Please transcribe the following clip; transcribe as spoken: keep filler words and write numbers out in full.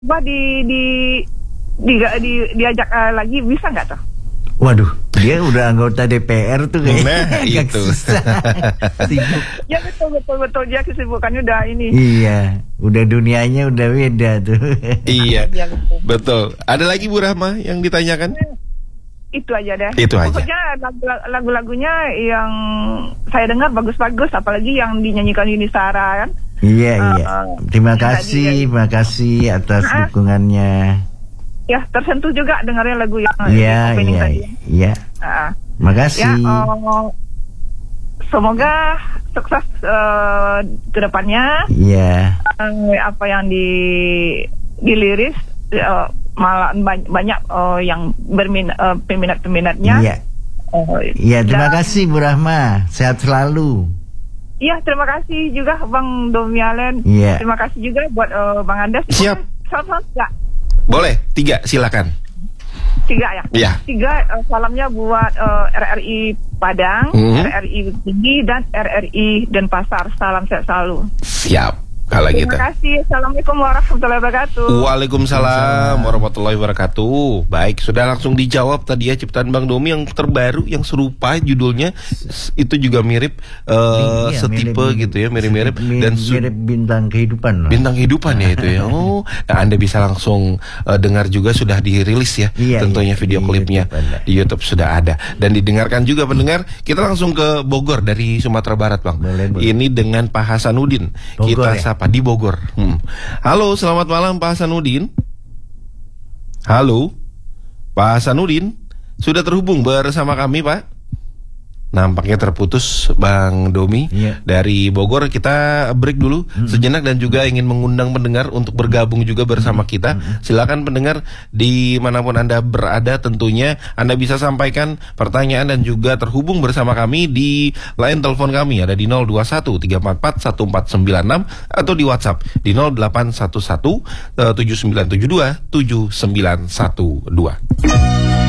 Coba di di di, di diajak uh, lagi bisa nggak tuh? Waduh, dia udah anggota D P R tuh kayaknya. Nah, itu. Sibuk. Ya betul betul betul dia kesibukannya udah ini. Iya, udah dunianya udah beda tuh. Iya, Ya, betul. betul. Ada lagi Bu Rahma yang ditanyakan? Itu aja deh. Itu aja. Pokoknya lagu- lagu-lagunya yang saya dengar bagus-bagus, apalagi yang dinyanyikan Yuni Shara kan. Iya, Uh, iya. uh, Terima tadi kasih, ya. terima kasih atas Ah. dukungannya. Ya tersentuh juga dengarnya lagu yang Iya, opening iya, tadi. iya. Uh, Makasih. ya, uh, semoga sukses uh, ke depannya. Iya. Uh, apa yang di diliris uh, malah banyak, banyak uh, yang bermin uh, peminat-peminatnya. Iya. Oh, Iya, terima dan- kasih Bu Rahma. Sehat selalu. Iya, terima kasih juga Bang Domialen. Iya. Terima kasih juga buat uh, Bang Andas. Siap. Salam tiga, Boleh, tiga, silakan. tiga ya. Iya. Tiga uh, salamnya buat uh, R R I Padang, Mhm. R R I Tinggi dan R R I Denpasar. Salam sehat selalu. Siap. Kalau gitu. Terima kasih. Assalamualaikum warahmatullahi wabarakatuh. Waalaikumsalam warahmatullahi wabarakatuh. Baik, sudah langsung dijawab tadi ya ciptaan Bang Domi yang terbaru, yang serupa judulnya. S- Itu juga mirip uh, Iya, setipe mirip- gitu ya, mirip-mirip mirip- dan su- mirip bintang kehidupan. bintang kehidupan ya itu ya. Oh, nah Anda bisa langsung uh, dengar juga sudah dirilis ya. Iya, tentunya iya, video di klipnya YouTube ada. di YouTube sudah ada dan didengarkan juga pendengar. Kita langsung ke Bogor dari Sumatera Barat, Bang. Boleh, boleh. Ini dengan Pak Hasanuddin. Bogor, Kita ya? sapa di Bogor. Hmm. Halo, selamat malam Pak Hasanuddin. Halo, Pak Hasanuddin. Sudah terhubung bersama kami, Pak? Nampaknya terputus Bang Domi. Iya. Dari Bogor kita break dulu sejenak dan juga ingin mengundang pendengar untuk bergabung juga bersama kita. Silakan pendengar dimanapun Anda berada, tentunya Anda bisa sampaikan pertanyaan dan juga terhubung bersama kami di line telepon kami ada di nol dua satu tiga empat empat satu empat sembilan enam atau di WhatsApp di nol delapan satu satu tujuh sembilan tujuh dua tujuh sembilan satu dua.